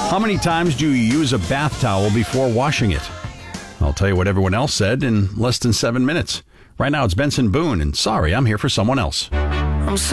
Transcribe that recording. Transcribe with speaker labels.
Speaker 1: How many times do you use a bath towel before washing it? I'll tell you what everyone else said in less than 7 minutes. Right now it's Benson Boone, and sorry, I'm here for someone else.